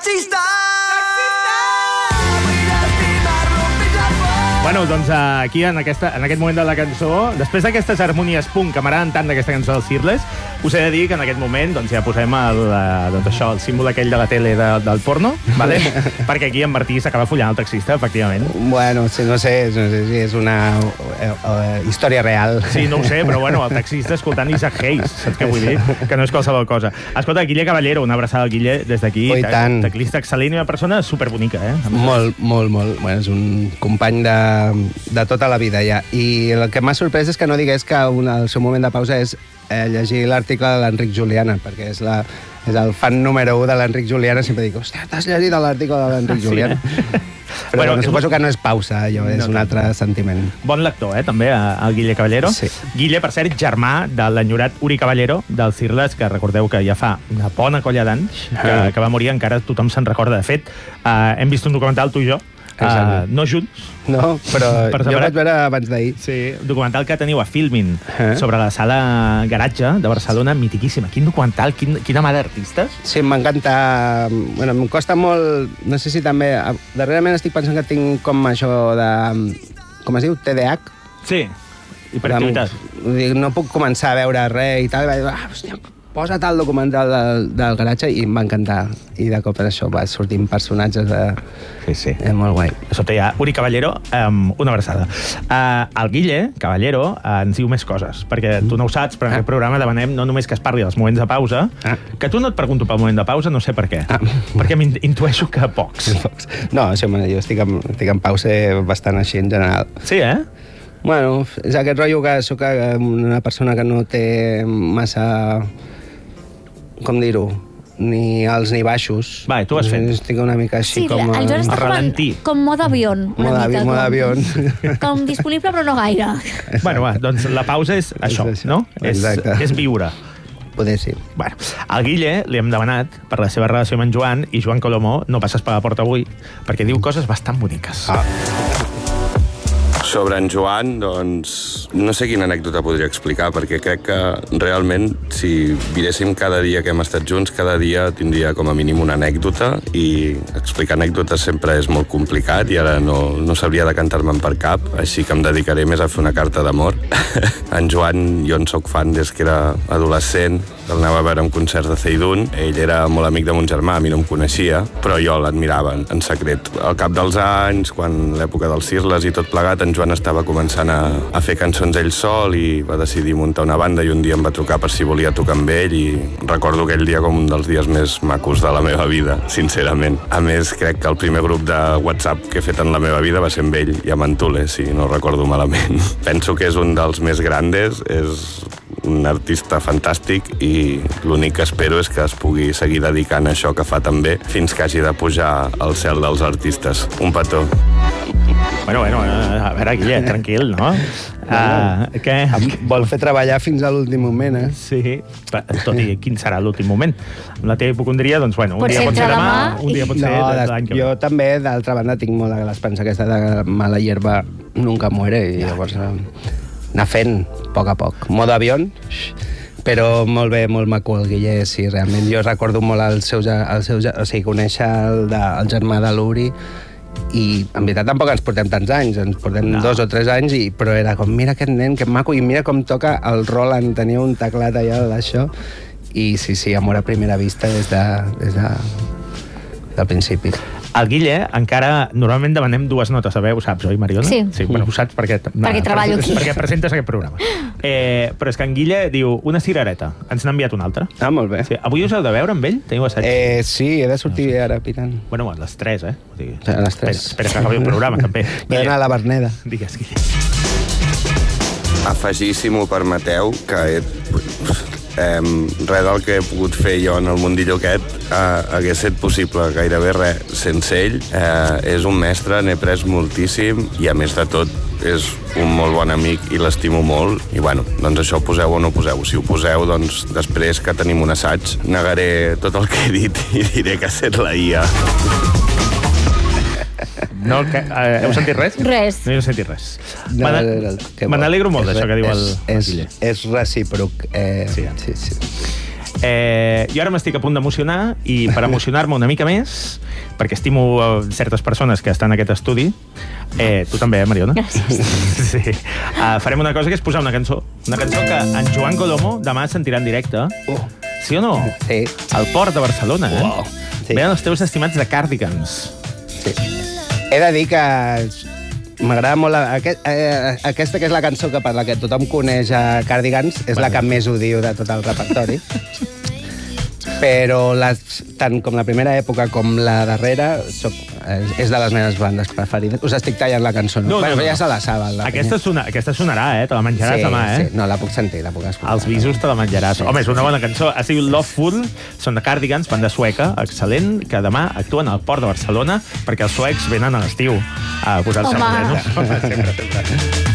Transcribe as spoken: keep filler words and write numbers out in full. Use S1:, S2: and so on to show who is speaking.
S1: taxista!
S2: Bueno, doncs aquí, en, aquesta, en aquest moment de la cançó, després d'aquestes harmonies punk que m'agraden tant d'aquesta cançó del Searless, us he de dir que en aquest moment doncs, ja posem el, doncs això, el símbol aquell de la tele de, del porno, vale? Perquè aquí en Martí s'acaba follant el taxista, efectivament.
S3: Bueno, sí, no sé, no sé si és una uh, uh, història real.
S2: Sí, no ho sé, però bueno, el taxista escoltant Isaac Hayes, saps què vull dir? Que no és qualsevol cosa. Escolta, Guille Caballero, una abraçada al Guille des d'aquí.
S3: Oh, i tant.
S2: Teclista excel·lent i una persona superbonica, eh?
S3: Molt, molt, molt. Bueno, és un company de, de tota la vida, ja. I el que m'ha sorprès és que no digués que un, el seu moment de pausa és eh, llegir l'article de l'Enric Juliana, perquè és, la, és el fan número u de l'Enric Juliana. Sempre dic, hòstia, t'has llegit l'article de l'Enric sí, Juliana? Eh? Però bueno, suposo que no és pausa, allò, és no, un altre sentiment.
S2: Bon lector, eh, també, el Guille Caballero.
S3: Sí.
S2: Guille, per cert, germà de l'enyorat Uri Caballero, del Searless, que recordeu que ja fa una bona colla d'anys, que,
S3: ah.
S2: que va morir, encara tothom se'n recorda. De fet, eh, hem vist un documental, tu i jo, Uh, no junts.
S3: No, però per jo vaig veure abans d'ahir.
S2: Sí, documental que teniu a Filmin
S3: eh? sobre
S2: la sala Garatge de Barcelona, mitiquíssima. Quin documental, quin, quina mà d'artistes.
S3: Sí, m'encanta. Bueno, em costa molt... No sé si també... Darrerament estic pensant que tinc com això de... Com es diu? T D A H?
S2: Sí, hiperactivitat.
S3: No puc començar a veure res i tal. I vaig dir, ah, hòstia, posa't el documental del, del Garatge, i em va encantar. I de cop això va sortint personatges de...
S2: Sí, sí.
S3: És molt guai.
S2: Sota hi ha Uri Caballero, um, una abraçada. Uh, el Guille Caballero uh, ens diu més coses, perquè tu no ho saps, però en ah. aquest programa demanem no només que es parli dels moments de pausa, ah. que tu no et pregunto pel moment de pausa, no sé per què. Ah. Perquè m'intueixo que pocs.
S3: No, això, jo estic en, estic en pausa bastant així en general.
S2: Sí, eh?
S3: Bueno, és aquest rotllo que soc una persona que no té massa... Com dir-ho? Ni alts ni baixos.
S2: Va, tu vas fent.
S3: Estic una mica així
S4: sí,
S3: com...
S4: el Joan està
S2: ralentí.
S4: Com moda avión.
S3: Moda avión, moda avión.
S4: Com disponible però no gaire.
S2: Bueno, va, doncs la pausa és això, és això. No?
S3: Exacte.
S2: És, és viure.
S3: Poder sí.
S2: Bueno, al Guille li hem demanat per la seva relació amb en Joan, i Joan Colomó no passes per la porta avui, perquè diu coses bastant boniques.
S5: Ah. Sobre en Joan, doncs, no sé quina anècdota podria explicar, perquè crec que realment, si miréssim cada dia que hem estat junts, cada dia tindria com a mínim una anècdota, i explicar anècdotes sempre és molt complicat, i ara no, no sabria decantar-me'n per cap, així que em dedicaré més a fer una carta d'amor. En Joan, jo en soc fan des que era adolescent, el anava a veure en concerts de Ceidun. Ell era molt amic de mon germà, a mi no em coneixia, però jo l'admirava en secret. Al cap dels anys, quan l'època dels Searless i tot plegat, en Joan estava començant a, a fer cançons ell sol i va decidir muntar una banda, i un dia em va trucar per si volia tocar amb ell, i recordo aquell dia com un dels dies més macos de la meva vida, sincerament. A més, crec que el primer grup de WhatsApp que he fet en la meva vida va ser amb ell i amb Antule, si no recordo malament. Penso que és un dels més grandes, és un artista fantàstic, i l'únic que espero és que es pugui seguir dedicant a això que fa també fins que hagi de pujar al cel dels artistes. Un petó.
S2: Bueno, bueno, a veure, Guille, tranquil, no? Uh, què?
S3: Vol fer treballar fins a l'últim moment, eh?
S2: Sí, tot i quin serà l'últim moment. Amb la teva hipocondria, doncs, bueno, un
S4: pot
S2: dia pot ser demà,
S4: demà
S2: un dia pot ser
S3: no,
S2: l'any que ve.
S3: Jo també, d'altra banda, tinc molt l'esperança aquesta de mala hierba nunca muere, i llavors anar fent a poc a poc. Modo avión, però molt bé, molt maco el Guille, sí, realment. Jo recordo molt el seu, el seu, o sigui, conèixer el, de, el germà de l'Uri, i en veritat tampoc ens portem tants anys, ens portem no. dos o tres anys, i, però era com, mira aquest nen, que maco, i mira com toca el Roland, tenia un teclat allà d'això, i sí, sí, amor a primera vista des de, des de, del principi.
S2: El Guille, encara, normalment demanem dues notes de veu, saps, oi, Mariona?
S4: Sí.
S2: Sí, bueno, ho saps perquè...
S4: Perquè treballo aquí.
S2: Perquè presentes aquest programa. Eh, però és que en Guille diu una cirereta. Ens n'ha enviat una altra.
S3: Ah, molt bé.
S2: Sí. Avui us heu de veure amb ell? Teniu assaig?
S3: Eh, sí, he de sortir no, sí. ara pitant.
S2: Bueno, a les tres, eh? O sigui,
S3: a les tres.
S2: Espera, espera que acabi el programa, també.
S3: He d'anar a la Berneda.
S2: Digues, Guille.
S5: Afegir, si m'ho permeteu, que he... Eh, res del que he pogut fer jo en el mundillo aquest eh, hagués estat possible gairebé res sense ell. Eh, és un mestre, n'he pres moltíssim, i a més de tot és un molt bon amic i l'estimo molt. I bueno, doncs això, poseu o no poseu. Si ho poseu, doncs després que tenim un assaig negaré tot el que he dit i diré que ha estat la I A.
S2: No, que, uh, heu sentit res?
S4: Res.
S2: No he sentit res.
S3: No,
S2: Me
S3: no, no,
S2: n'alegro molt d'això que diu el,
S3: és,
S2: el Guille.
S3: És recíproc. Eh,
S2: sí,
S3: sí, sí.
S2: Eh, jo ara m'estic a punt d'emocionar i per emocionar-me una mica més, perquè estimo eh, certes persones que estan en aquest estudi, eh, tu també, eh, Mariona?
S4: Gràcies.
S2: Sí. Uh, farem una cosa que és posar una cançó. Una cançó que en Joan Colomo demà sentirà en directe.
S3: Uh.
S2: Sí o no?
S3: Sí.
S2: Al Port de Barcelona, eh?
S3: Uau. Sí.
S2: Venen els teus estimats de Cardigans.
S3: Sí. He de dir que m'agrada molt... Aquest, eh, aquesta, que és la cançó que per la que tothom coneix a Cardigans, és la que més odio de tot el repertori. Però les, tant com la primera època com la darrera soc, és, és de les meves bandes preferides. Us estic tallant la cançó, no?
S2: No, no,
S3: bueno,
S2: no.
S3: ja se la saben. La
S2: Aquesta, sona, aquesta sonarà, eh? Te la menjaràs
S3: sí,
S2: demà, eh?
S3: Sí. No, la puc sentir, la puc escoltar.
S2: Els visos te la menjaràs.
S3: Sí,
S2: Home, és
S3: sí,
S2: una
S3: sí.
S2: bona cançó. Ha sigut Loveful, són de Cardigans, banda sueca, excel·lent, que demà actuen al Port de Barcelona perquè els suecs venen a l'estiu a posar-se
S4: Home.
S2: morenos. Sempre, sempre.